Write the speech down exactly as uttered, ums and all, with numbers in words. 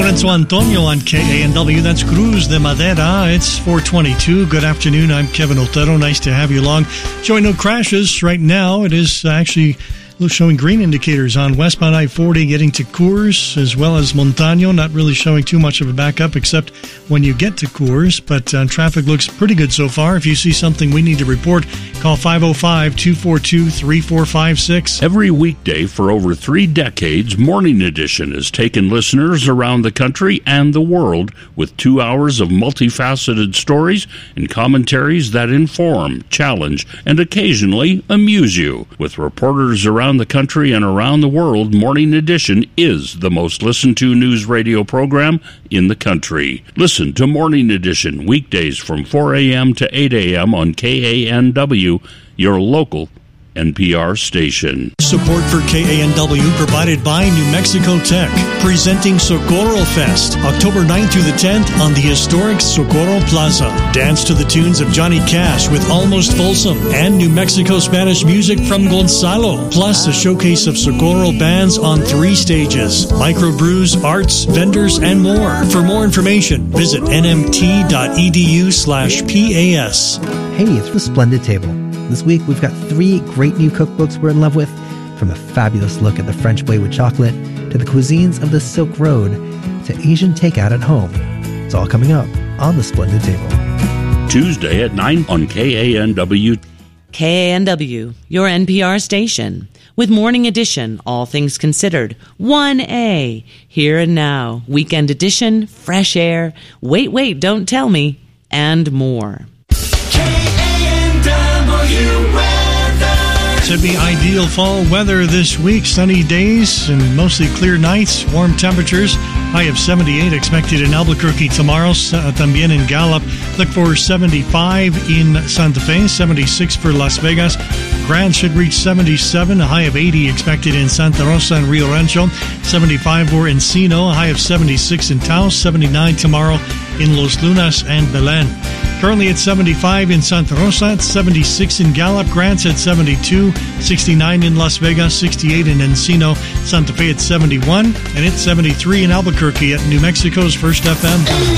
Lorenzo Antonio on K A N W. That's Cruz de Madera. It's four twenty-two. Good afternoon. I'm Kevin Otero. Nice to have you along. Showing no crashes right now. It is actually showing green indicators on westbound I forty getting to Coors as well as Montano. Not really showing too much of a backup except when you get to Coors, but uh, traffic looks pretty good so far. If you see something we need to report, call five oh five, two four two, three four five six. Every weekday for over three decades, Morning Edition has taken listeners around the country and the world with two hours of multifaceted stories and commentaries that inform, challenge, and occasionally amuse you. With reporters around the country and around the world, Morning Edition is the most listened to news radio program in the country. Listen to Morning Edition weekdays from four a.m. to eight a.m. on K A N W, your local N P R station. Support for K A N W provided by New Mexico Tech, presenting Socorro Fest, October ninth through the tenth on the historic Socorro Plaza. Dance to the tunes of Johnny Cash with Almost Folsom and New Mexico Spanish music from Gonzalo, plus a showcase of Socorro bands on three stages, microbrews, arts, vendors, and more. For more information, visit nmt.edu slash PAS. Hey, it's the Splendid Table. This week, we've got three great new cookbooks we're in love with, from a fabulous look at the French way with chocolate, to the cuisines of the Silk Road, to Asian takeout at home. It's all coming up on the Splendid Table. Tuesday at nine on K A N W. K A N W, your N P R station. With Morning Edition, All Things Considered, one A, Here and Now, Weekend Edition, Fresh Air, Wait, Wait, Don't Tell Me, and more. Should be ideal fall weather this week. Sunny days and mostly clear nights. Warm temperatures. High of seventy-eight expected in Albuquerque tomorrow. Uh, también in Gallup. Look for seventy-five in Santa Fe. seventy-six for Las Vegas. Grand should reach seventy-seven. A high of eighty expected in Santa Rosa and Rio Rancho. seventy-five for Encino. A high of seventy-six in Taos. seventy-nine tomorrow in Los Lunas and Belen. Currently at seventy-five in Santa Rosa, at seventy-six in Gallup, Grant's at seventy-two, sixty-nine in Las Vegas, sixty-eight in Encino, Santa Fe at seventy-one, and it's seventy-three in Albuquerque at New Mexico's First F M.